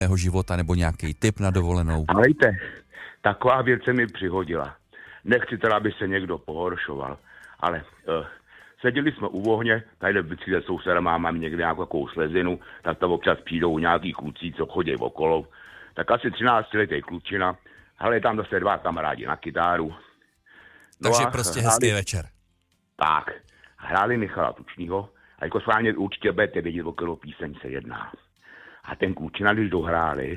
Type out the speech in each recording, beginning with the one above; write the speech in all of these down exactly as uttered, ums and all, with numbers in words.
jeho života nebo nějaký tip na dovolenou? Hejte, taková věc se mi přihodila. Nechci teda, aby se někdo pohoršoval, ale uh, seděli jsme u ohně, tady vždycky se sousedama mám někde nějakou slezinu, tak tam občas přijdou nějaký kluci, co chodí okolo. Tak asi třináctiletý klučina, ale tam zase dva kamarádi na kytáru. No takže prostě hráli, hezký večer. Tak, hráli Michala Tučnýho a jako s vámi určitě budete vědět, o kterou píseň se jedná. A ten klučina, když dohráli,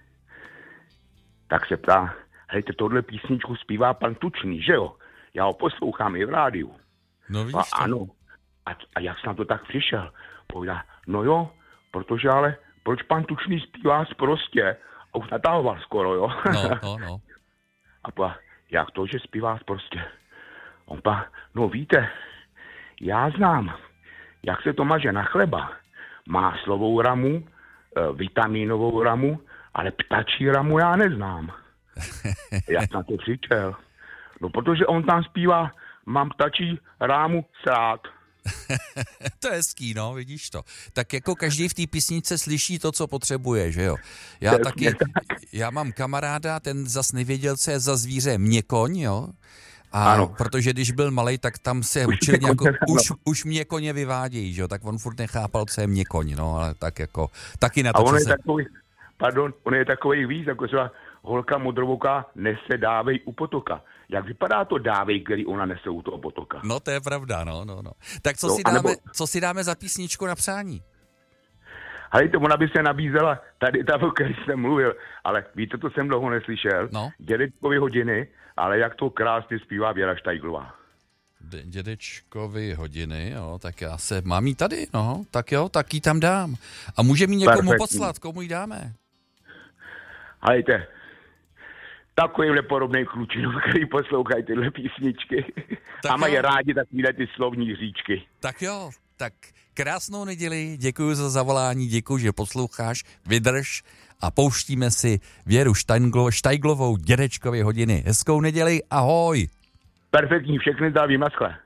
tak se ptá, hejte, tohle písničku zpívá pan Tučný, že jo? Já ho poslouchám i v rádiu. No víš a to. Ano. A, a jak jsem na to tak přišel? Povídá, no jo, protože ale proč pan Tučný zpívá sprostě? A už natáhoval skoro, jo? No, no, no. A pa, jak to, že zpívá sprostě? On pa, no víte, já znám, jak se to maže na chleba. Máslovou ramu, vitaminovou ramu, ale ptačí ramu já neznám. Jak na to přišel? No protože on tam zpívá, mám ptačí rámu srát. To je hezký, no, vidíš to. Tak jako každý v té písničce slyší to, co potřebuje, že jo. Já taky, já mám kamaráda, ten zas nevěděl, co je za zvíře měkoň, jo. A ano. Protože když byl malej, tak tam se učili nějakou, už, už mě koně vyvádějí, že jo, tak on furt nechápal, co je mě koň, no, ale tak jako, taky na to, a on co je se... takový, pardon, on je takový víc, jako třeba holka modrovoká nese dávej u potoka. Jak vypadá to dávej, který ona nese u toho potoka? No, to je pravda, no, no, no. Tak co, no, si, dáme, anebo... co si dáme za písničku na přání? Hejte, ona by se nabízela tady ta, o který jsem mluvil, ale víte, to jsem dlouho neslyšel. No. Dědečkovi hodiny, ale jak to krásně zpívá Věra Štajglová. Dědečkovi hodiny, jo, tak já se, mám jí tady, no, tak jo, tak jí tam dám. A může mi někomu Perfektní. Poslat, komu jí dáme? Hejte, takovýhle podobný klučinu, který poslouchají tyhle písničky tak a mají jo. rádi takovýhle ty slovní říčky. Tak jo, tak krásnou neděli, děkuji za zavolání, děkuji, že posloucháš, vydrž a pouštíme si Věru Štajglo, Štajglovou Dědečkovy hodiny. Hezkou neděli, ahoj! Perfektní, všechny zdravím, naschle.